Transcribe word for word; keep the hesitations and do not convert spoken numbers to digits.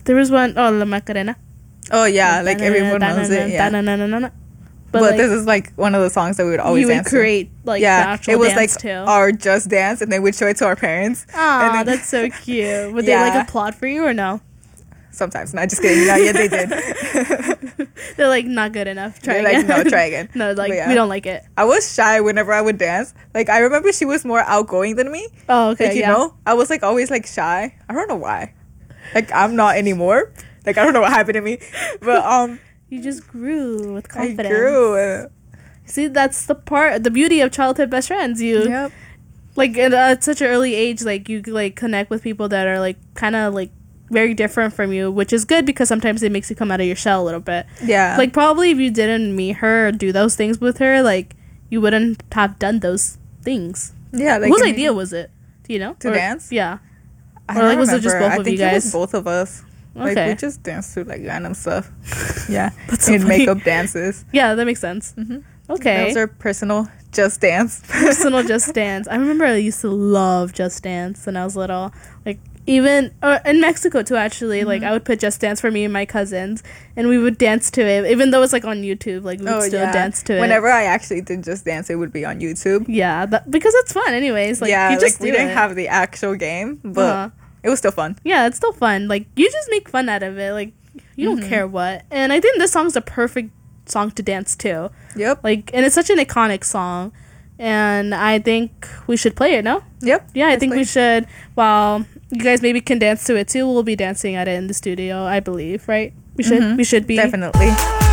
there was one, oh, La Macarena. Oh yeah, like everyone knows it. Yeah. But, But like, this is like one of the songs that we would always you would dance to. create like the Yeah, actual it was dance like too. our just dance, and then we'd show it to our parents. Aw, and then- that's so cute. Would Yeah. they like applaud for you or no? Sometimes, not just kidding. Not yet, they did. They're like, not good enough. Try They're again. like, no, try again. No, like But yeah. we don't like it. I was shy whenever I would dance. Like I remember she was more outgoing than me. Oh, okay. Like you yeah. know, I was like always like shy. I don't know why. Like I'm not anymore. Like I don't know what happened to me, but um, You just grew with I confidence. grew. Uh, See, that's the part, the beauty of childhood best friends. You yep. like at, uh, at such an early age, like you like connect with people that are like kind of like very different from you, which is good because sometimes it makes you come out of your shell a little bit. Yeah. Like probably if you didn't meet her or do those things with her, like you wouldn't have done those things. yeah. Like Whose I mean, idea was it? Do you know? to Or- dance? Yeah. I or, don't like, was it just remember. both I of think you it was guys? both of us. Like Okay. we just danced to like random stuff. Yeah. That's so In funny. makeup dances. Yeah, that makes sense. Mm-hmm. Okay. Those are personal just dance. Personal Just Dance. I remember I used to love Just Dance when I was little. Like even or in Mexico too. Actually, Mm-hmm. like I would put Just Dance for me and my cousins, and we would dance to it. Even though it's like on YouTube, like we would Oh, still yeah. dance to it. Whenever I actually did just dance, it would be on YouTube. Yeah, that, because it's fun. Anyways, like yeah, you just like we do didn't it. have the actual game, but Uh-huh. it was still fun. Yeah, it's still fun. Like you just make fun out of it. Like you don't Mm-hmm. care what. And I think this song's the perfect song to dance to. Yep. Like, and it's such an iconic song. And I think we should play it, no? Yep. Yeah, I Let's think play. we should. Well, you guys maybe can dance to it too. We'll be dancing at it in the studio, I believe, right? We should. Mhm. We should be. Definitely.